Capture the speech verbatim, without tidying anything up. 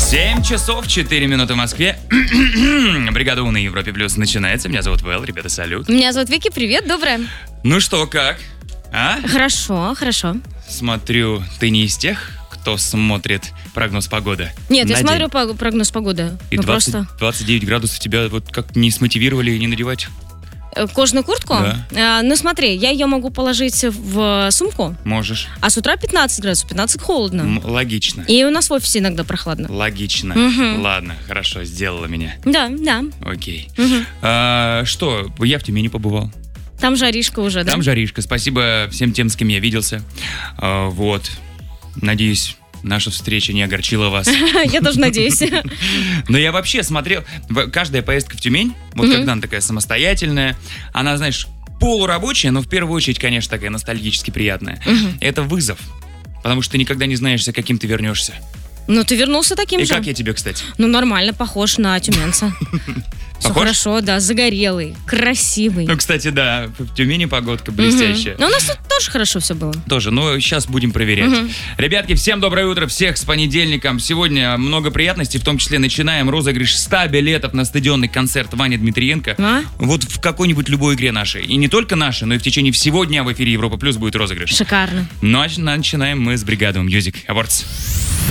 семь часов четыре минуты в Москве. Бригада У на Европе Плюс начинается. Меня зовут Вэл, ребята, салют. Меня зовут Вики, привет, доброе. Ну что, как? А? Хорошо, хорошо. Смотрю, ты не из тех, кто смотрит прогноз погоды? Нет, на я день? смотрю по- прогноз погоды. И ну, двадцать, просто двадцать девять градусов тебя вот как не смотивировали не надевать? Э, кожаную куртку? Да. А, ну смотри, я ее могу положить в сумку, Можешь. а с утра пятнадцать градусов, пятнадцать холодно. М, логично. И у нас в офисе иногда прохладно. Логично. Мгм. Ладно, хорошо, сделала меня. Да, да. Окей. Мгм. А, что, я в Тюмени побывал. Там жаришка уже, да? Там жаришка. Спасибо всем тем, с кем я виделся. А, вот. Надеюсь, наша встреча не огорчила вас. Я тоже надеюсь. Но я вообще смотрел... в- Каждая поездка в Тюмень, вот Мгм. когда она такая самостоятельная, она, знаешь, полурабочая, но в первую очередь, конечно, такая ностальгически приятная. Мгм. Это вызов. Потому что ты никогда не знаешь, за каким ты вернешься. Ну, ты вернулся таким И же. как я тебе, кстати? Ну, нормально, похож на тюменца. Все Похож? хорошо, да, загорелый, красивый. Ну, кстати, да, в Тюмени погодка блестящая. Мгм. Ну, у нас тут тоже хорошо все было. Тоже, но сейчас будем проверять. Мгм. Ребятки, всем доброе утро, всех с понедельником. Сегодня много приятностей, в том числе начинаем розыгрыш ста билетов на стадионный концерт Вани Дмитриенко. А? Вот в какой-нибудь любой игре нашей. И не только нашей, но и в течение всего дня в эфире Европа Плюс будет розыгрыш. Шикарно. Ну а начинаем мы с бригады Music Awards.